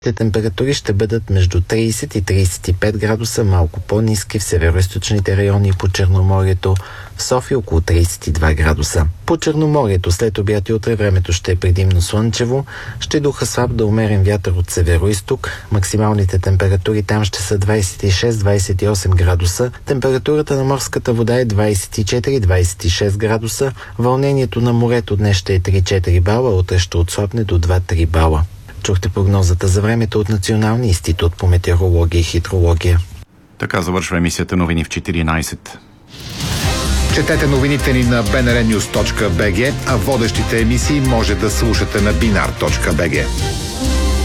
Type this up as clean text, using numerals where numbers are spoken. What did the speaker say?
Те температури ще бъдат между 30 и 35 градуса, малко по-ниски в североизточните райони и по Черноморието, в София около 32 градуса. По Черноморието след обяд и утре времето ще е предимно слънчево, ще духа слаб до умерен вятър от североизток. Максималните температури там ще са 26-28 градуса, температурата на морската вода е 24-26 градуса, вълнението на морето днес ще е 3-4 бала, утре ще отслабне до 2-3 бала. Чухте прогнозата за времето от Националния институт по метеорология и хидрология. Така завършва емисията новини в 14. Четете новините ни на bnrnews.bg, а водещите емисии може да слушате на binar.bg.